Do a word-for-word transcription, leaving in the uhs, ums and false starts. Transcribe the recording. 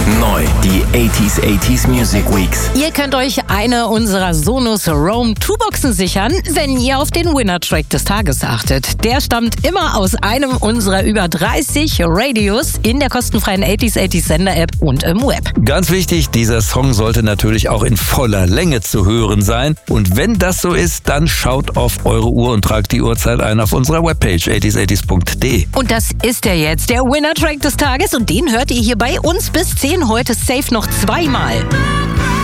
Neu, die achtziger achtziger Music Weeks. Ihr könnt euch eine unserer Sonos Roam zwei Boxen sichern, wenn ihr auf den Winner-Track des Tages achtet. Der stammt immer aus einem unserer über dreißig Radios in der kostenfreien achtziger achtziger Sender-App und im Web. Ganz wichtig, dieser Song sollte natürlich auch in voller Länge zu hören sein. Und wenn das so ist, dann schaut auf eure Uhr und tragt die Uhrzeit ein auf unserer Webpage achtziger achtziger punkt de. Und das ist er jetzt, der Winner-Track des Tages. Und den hört ihr hier bei uns bis zehn heute safe noch zweimal.